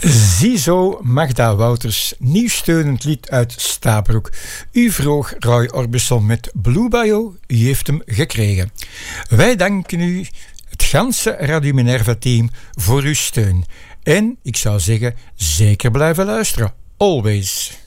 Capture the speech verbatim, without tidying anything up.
Ziezo Magda Wouters, nieuw steunend lied uit Stabroek. U vroeg Roy Orbison met Blue Bayou, u heeft hem gekregen. Wij danken u, het ganse Radio Minerva-team, voor uw steun. En ik zou zeggen, zeker blijven luisteren. Always.